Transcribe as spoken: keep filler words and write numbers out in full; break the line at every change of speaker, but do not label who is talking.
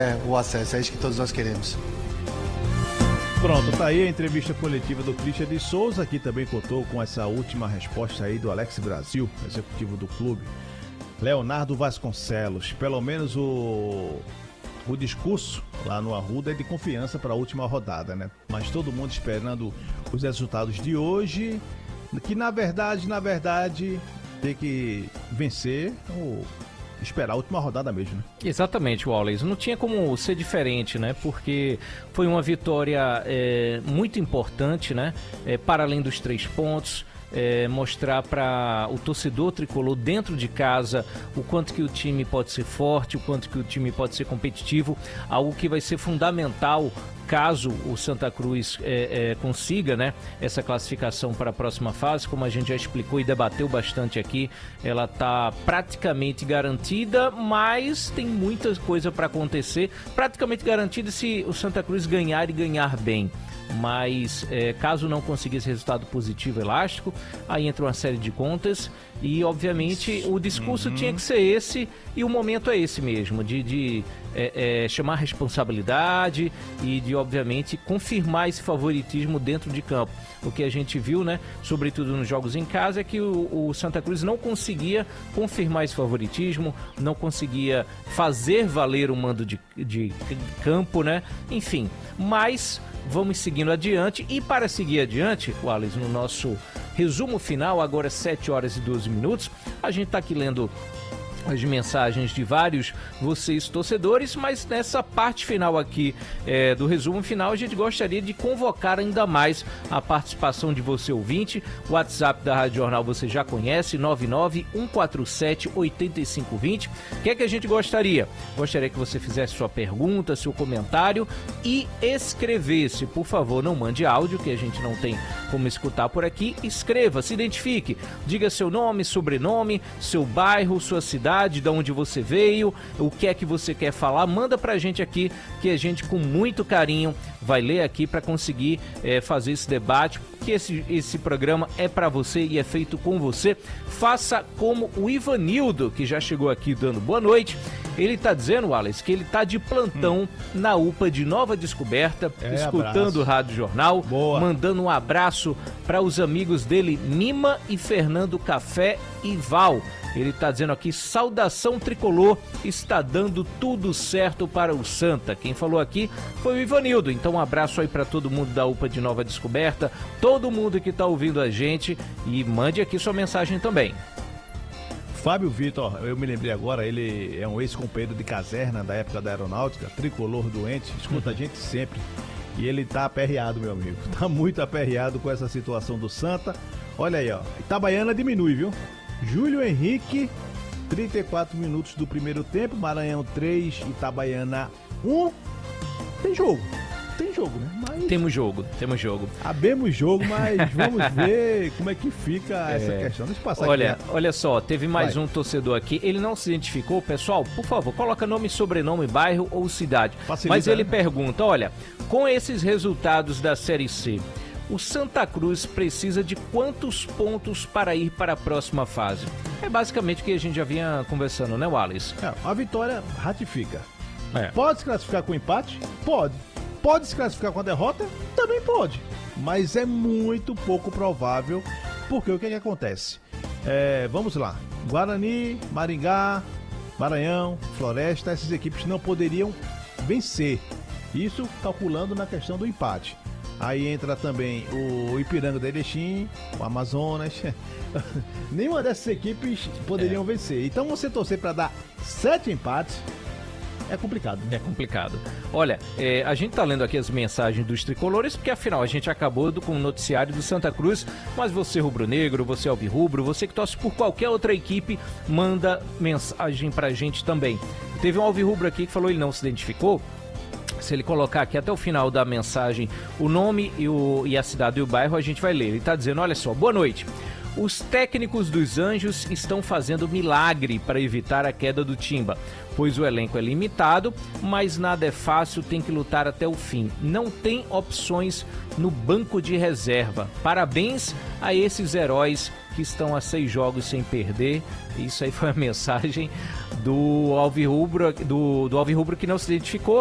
o acesso, é isso que todos nós queremos.
Pronto, tá aí a entrevista coletiva do Christian de Souza, que também contou com essa última resposta aí do Alex Brasil, executivo do clube. Leonardo Vasconcelos, pelo menos o, o discurso lá no Arruda é de confiança para a última rodada, né? Mas todo mundo esperando os resultados de hoje, que na verdade, na verdade, tem que vencer ou esperar a última rodada mesmo, né?
Exatamente, Wallace. Não tinha como ser diferente, né? Porque foi uma vitória é, muito importante, né? É, para além dos três pontos, é, mostrar para o torcedor tricolor dentro de casa o quanto que o time pode ser forte, o quanto que o time pode ser competitivo, algo que vai ser fundamental caso o Santa Cruz é, é, consiga, né, essa classificação para a próxima fase. Como a gente já explicou e debateu bastante aqui, ela está praticamente garantida, mas tem muita coisa para acontecer. Praticamente garantida se o Santa Cruz ganhar e ganhar bem. Mas é, caso não consiga esse resultado positivo elástico, aí entra uma série de contas e obviamente o discurso uhum. tinha que ser esse e o momento é esse mesmo, de, de é, é, chamar responsabilidade e de obviamente confirmar esse favoritismo dentro de campo. O que a gente viu, né, sobretudo nos jogos em casa, é que o, o Santa Cruz não conseguia confirmar esse favoritismo, não conseguia fazer valer o mando de, de campo, né, enfim, mas vamos seguindo adiante. E para seguir adiante, Wallace, no nosso resumo final, agora sete horas e doze minutos, a gente está aqui lendo as mensagens de vários vocês torcedores, mas nessa parte final aqui é, do resumo final, a gente gostaria de convocar ainda mais a participação de você ouvinte. O WhatsApp da Rádio Jornal você já conhece, nove nove um quatro sete oito cinco dois zero. O que é que a gente gostaria? Gostaria que você fizesse sua pergunta, seu comentário e escrevesse, por favor, não mande áudio, que a gente não tem como escutar por aqui. Escreva, se identifique, diga seu nome, sobrenome, seu bairro, sua cidade, de onde você veio, o que é que você quer falar, manda pra gente aqui, que a gente com muito carinho vai ler aqui para conseguir é, fazer esse debate, que esse, esse programa é para você e é feito com você. Faça como o Ivanildo, que já chegou aqui dando boa noite. Ele tá dizendo, Wallace, que ele tá de plantão hum. na U P A de Nova Descoberta, é, escutando o Rádio Jornal, Boa. mandando um abraço para os amigos dele, Nima e Fernando Café e Val. Ele tá dizendo aqui, saudação tricolor, está dando tudo certo para o Santa. Quem falou aqui foi o Ivanildo. Então um abraço aí para todo mundo da U P A de Nova Descoberta, todo mundo que tá ouvindo a gente, e mande aqui sua mensagem também.
Fábio Vitor, eu me lembrei agora, ele é um ex-companheiro de caserna da época da aeronáutica, tricolor doente, escuta a gente sempre. E ele tá aperreado, meu amigo, tá muito aperreado com essa situação do Santa. Olha aí, ó, Itabaiana diminui, viu? Júlio Henrique, trinta e quatro minutos do primeiro tempo, Maranhão três, Itabaiana um. Tem jogo, tem jogo, né? Mas...
Temos jogo, temos jogo.
Abemos jogo, mas vamos ver como é que fica essa é... questão. Deixa eu passar
olha,
aqui.
Olha só, teve mais
Vai.
um torcedor aqui, ele não se identificou. Pessoal, por favor, coloca nome, sobrenome, bairro ou cidade. Facilita, mas ele né? pergunta, olha, com esses resultados da Série C, o Santa Cruz precisa de quantos pontos para ir para a próxima fase? É basicamente o que a gente já vinha conversando, né, Wallace?
É, a vitória ratifica.
É.
Pode se classificar com empate? Pode. Pode se classificar com a derrota? Também pode. Mas é muito pouco provável, porque o que é que acontece? É, vamos lá. Guarani, Maringá, Maranhão, Floresta, essas equipes não poderiam vencer. Isso calculando na questão do empate. Aí entra também o Ipiranga do Erechim, o Amazonas. Nenhuma dessas equipes poderiam é. vencer. Então você torcer para dar sete empates é complicado, né?
É complicado. Olha, é, a gente tá lendo aqui as mensagens dos tricolores, porque afinal a gente acabou do, com o noticiário do Santa Cruz, mas você rubro-negro, você alvirrubro, você que torce por qualquer outra equipe, manda mensagem pra gente também. Teve um alvirrubro aqui que falou que ele não se identificou. Se ele colocar aqui até o final da mensagem o nome e, o, e a cidade e o bairro, a gente vai ler. Ele está dizendo, olha só, boa noite. Os técnicos dos Anjos estão fazendo milagre para evitar a queda do Timba, pois o elenco é limitado, mas nada é fácil, tem que lutar até o fim. Não tem opções no banco de reserva. Parabéns a esses heróis que estão a seis jogos sem perder. Isso aí foi a mensagem do Alvirrubro, do, do Alvirrubro que não se identificou.